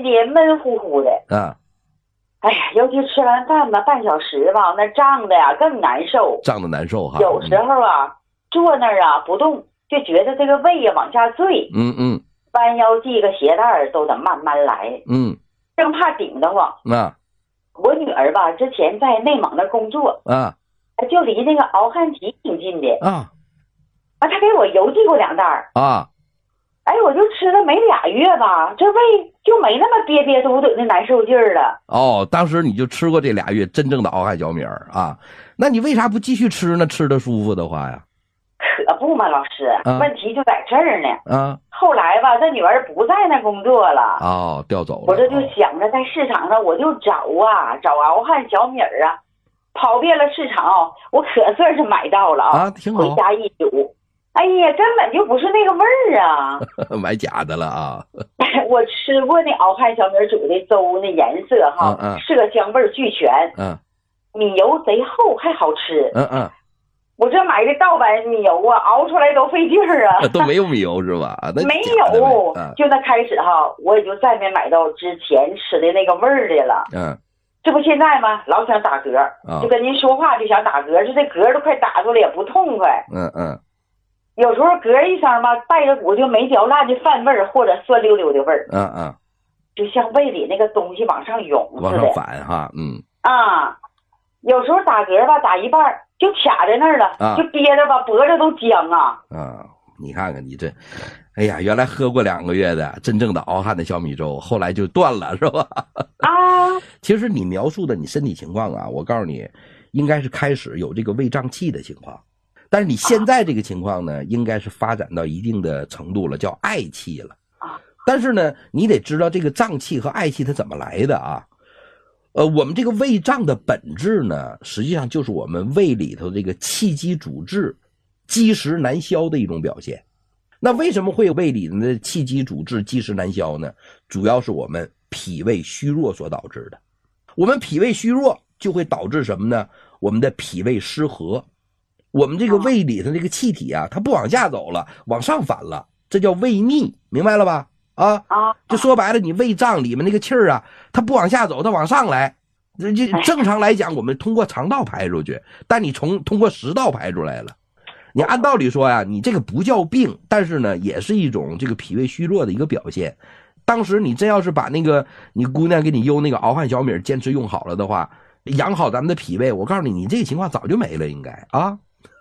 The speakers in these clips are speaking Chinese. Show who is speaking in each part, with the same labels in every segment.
Speaker 1: 天天闷乎乎的。
Speaker 2: 啊，
Speaker 1: 哎呀，尤其吃完饭吧，半小时吧，那胀的呀更难受。
Speaker 2: 胀得难受哈。
Speaker 1: 有时候啊，坐那儿啊不动，就觉得这个胃呀往下坠。弯腰系个鞋带儿都得慢慢来。生怕顶得慌。我女儿吧，之前在内蒙那工作
Speaker 2: 啊，
Speaker 1: 就离那个敖汉集挺近的
Speaker 2: 啊。
Speaker 1: 她给我邮寄过2袋
Speaker 2: 啊。
Speaker 1: 哎，我就吃了没2月吧，这胃就没那么憋憋嘟嘟的难受劲儿了。
Speaker 2: 哦，当时你就吃过这2月真正的敖汉小米儿啊？那你为啥不继续吃呢？吃的舒服的话呀？
Speaker 1: 可不嘛，老师，问题就在这儿呢。后来吧，这女儿不在那工作了。
Speaker 2: 哦，调走了。
Speaker 1: 我这就想着在市场上我就找敖汉小米儿啊，跑遍了市场，我可算是买到了啊。
Speaker 2: 挺好。
Speaker 1: 回家一煮，哎呀，根本就不是那个味儿啊！
Speaker 2: 买假的了啊！
Speaker 1: 我吃过那敖汉小米煮的粥，那颜色哈，色香味俱全。米油贼厚还好吃。我这买的盗版米油啊，熬出来都费劲儿啊！
Speaker 2: 都没有米油是吧？
Speaker 1: 没有，就那开始哈，我也就再没买到之前吃的那个味儿的了。这不现在吗？老想打嗝，就跟您说话就想打嗝，就这嗝都快打出来也不痛快。有时候嗝一声吧，带着股就没嚼烂的饭味儿或者酸溜溜的味儿。就像胃里那个东西往上涌似的。
Speaker 2: 往上反哈。
Speaker 1: 有时候打嗝吧，打一半就卡在那儿了，就憋着吧，脖子都僵啊。
Speaker 2: 你看看你这，哎呀，原来喝过2个月的真正的敖汉的小米粥，后来就断了是吧？其实你描述的你身体情况啊，我告诉你，应该是开始有这个胃胀气的情况，但是你现在这个情况呢，应该是发展到一定的程度了，叫嗳气了。但是呢，你得知道这个胀气和嗳气它怎么来的啊？我们这个胃胀的本质呢，实际上就是我们胃里头这个气机阻滞、积食难消的一种表现。那为什么会有胃里的气机阻滞、积食难消呢？主要是我们脾胃虚弱所导致的。我们脾胃虚弱就会导致什么呢？我们的脾胃失和，我们这个胃里头这个气体啊，它不往下走了，往上反了，这叫胃逆，明白了吧？就说白了，你胃胀里面那个气儿啊，它不往下走，它往上来。正常来讲，我们通过肠道排出去，但你通过食道排出来了。你按道理说呀，你这个不叫病，但是呢，也是一种这个脾胃虚弱的一个表现。当时你真要是把那个你姑娘给你邮那个敖汉小米坚持用好了的话，养好咱们的脾胃，我告诉你，你这个情况早就没了，应该啊。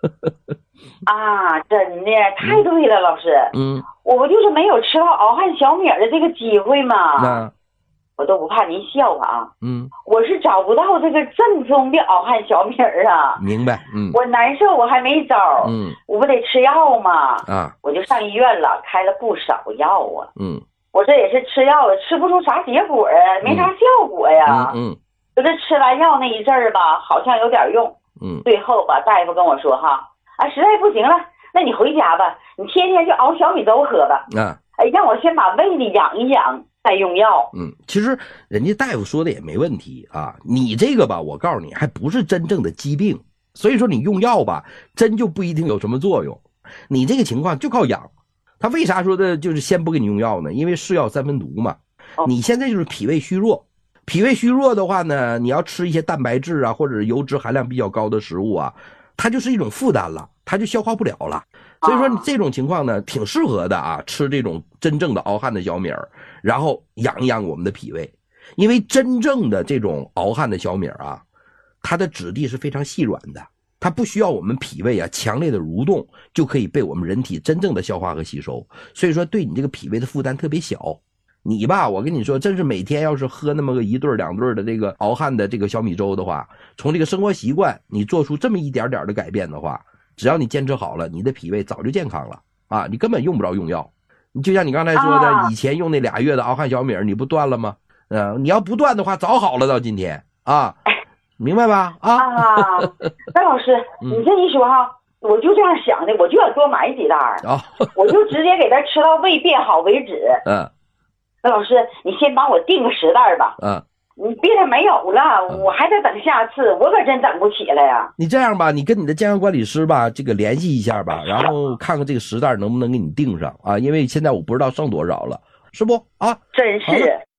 Speaker 1: 真的太对了，老师。我不就是没有吃到敖汉小米的这个机会吗？我都不怕您笑话啊。我是找不到这个正宗的敖汉小米啊。
Speaker 2: 明白。
Speaker 1: 我难受，我还没招。我不得吃药吗？我就上医院了，开了不少药啊。我这也是吃药吃不出啥结果啊，没啥效果呀。我这吃完药那一阵儿吧，好像有点用。最后吧，大夫跟我说哈，实在不行了，那你回家吧，你天天就熬小米粥喝吧。让我先把胃里养一养，再用药。
Speaker 2: 其实人家大夫说的也没问题啊。你这个吧，我告诉你，还不是真正的疾病，所以说你用药吧，真就不一定有什么作用。你这个情况就靠养。他为啥说的就是先不给你用药呢？因为是药三分毒嘛。你现在就是脾胃虚弱。脾胃虚弱的话呢，你要吃一些蛋白质啊，或者油脂含量比较高的食物啊，它就是一种负担了，它就消化不了了。所以说你这种情况呢，挺适合的啊，吃这种真正的敖汉的小米儿，然后养一养我们的脾胃。因为真正的这种敖汉的小米儿啊，它的质地是非常细软的，它不需要我们脾胃啊强烈的蠕动，就可以被我们人体真正的消化和吸收。所以说对你这个脾胃的负担特别小。你吧，我跟你说，真是每天要是喝那么个1顿2顿的这个敖汉的这个小米粥的话，从这个生活习惯你做出这么一点点的改变的话，只要你坚持好了，你的脾胃早就健康了啊！你根本用不着用药。你就像你刚才说的，以前用那2月的敖汉小米，你不断了吗？你要不断的话，早好了到今天啊，明白吧？
Speaker 1: 那老师，你这一说哈，我就这样想的，我就要多买几袋我就直接给他吃到胃变好为止。那老师，你先帮我订个10袋吧。你别的没有了，我还得等下次，我可真等不起了呀。
Speaker 2: 你这样吧，你跟你的健康管理师吧，这个联系一下吧，然后看看这个10袋能不能给你订上啊？因为现在我不知道剩多少了，是不啊？
Speaker 1: 真是。